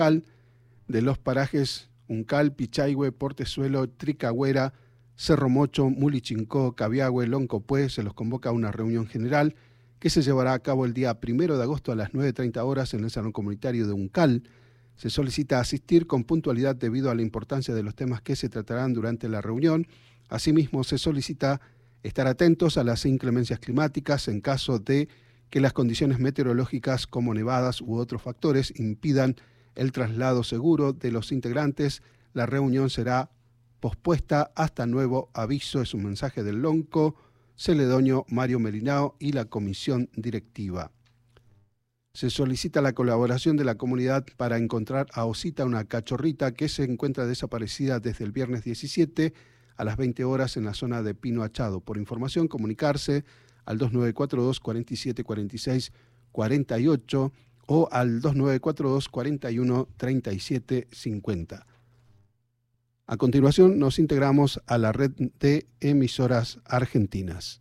de los parajes Uncal, Pichaihue, Portezuelo, Tricagüera, Cerro Mocho, Mulichincó, Cabiahue, Loncopué, se los convoca a una reunión general que se llevará a cabo el día 1 de agosto a las 9:30 horas en el Salón Comunitario de Uncal. Se solicita asistir con puntualidad debido a la importancia de los temas que se tratarán durante la reunión. Asimismo, se solicita estar atentos a las inclemencias climáticas en caso de que las condiciones meteorológicas como nevadas u otros factores impidan el traslado seguro de los integrantes. La reunión será pospuesta hasta nuevo aviso. Es un mensaje del Lonco, Celedonio, Mario Melinao y la comisión directiva. Se solicita la colaboración de la comunidad para encontrar a Osita, una cachorrita que se encuentra desaparecida desde el viernes 17 a las 20 horas en la zona de Pino Achado. Por información, comunicarse al 2942 47 46 48 o al 2942 41 37 50. A continuación, nos integramos a la red de emisoras argentinas.